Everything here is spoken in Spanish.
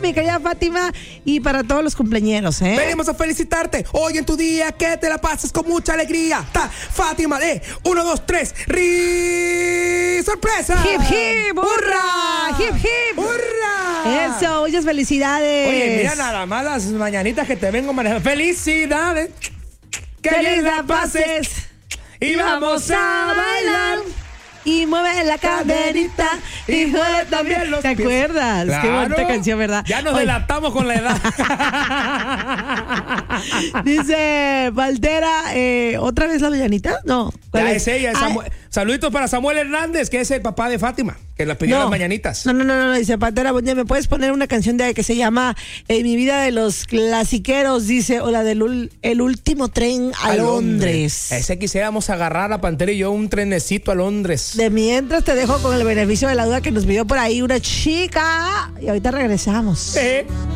mi querida Fátima, y para todos los cumpleañeros, ¿eh? Venimos a felicitarte hoy en tu día, que te la pases con mucha alegría. Está Fátima de 1, 2, 3, ¡sorpresa! ¡Hip, hip! ¡Hurra! ¡Hip, hip! ¡Hurra! Eso, muchas felicidades. Oye, mira nada más las mañanitas que te vengo manejando. ¡Felicidades! ¡Que ¡Feliz bien la la pases! Y vamos a bailar. Y mueve la caderita y mueve también los pies. ¿Te acuerdas? Claro. Qué bonita canción, ¿verdad? Ya nos delatamos con la edad. Dice Valtera, ¿otra vez la mañanita? No. Ya es ella. Saluditos para Samuel Hernández, que es el papá de Fátima, que la pidió las mañanitas. No, dice Valtera, ¿me puedes poner una canción de que se llama Mi vida de los clasiqueros? Dice, o la del El último tren a Londres. Ese quisiéramos agarrar a Pantera y yo un trenecito a Londres. De mientras te dejo con el beneficio de la duda que nos pidió por ahí una chica. Y ahorita regresamos.